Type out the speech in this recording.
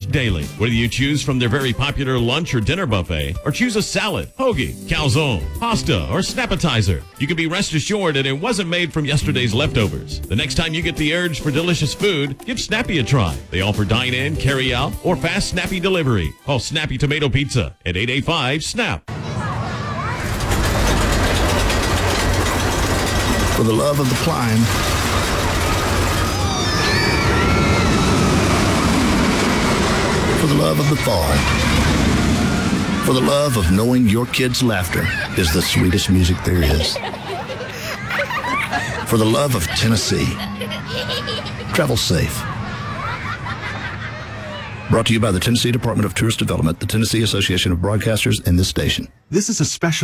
daily. Whether you choose from their very popular lunch or dinner buffet, or choose a salad, hoagie, calzone, pasta, or snappetizer, you can be rest assured that it wasn't made from yesterday's leftovers. The next time you get the urge for delicious food, give Snappy a try. They offer dine-in, carry-out, or fast Snappy delivery. Call Snappy Tomato Pizza at 885-SNAP. For the love of the climb, for the love of the fall, for the love of knowing your kids' laughter is the sweetest music there is, for the love of Tennessee, travel safe. Brought to you by the Tennessee Department of Tourist Development, the Tennessee Association of Broadcasters, and this station. This is a special